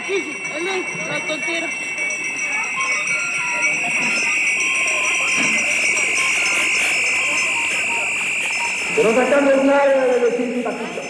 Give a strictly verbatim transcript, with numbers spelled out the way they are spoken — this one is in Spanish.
Sí, sí, el de la tontera. Pero sacando un aire de decir,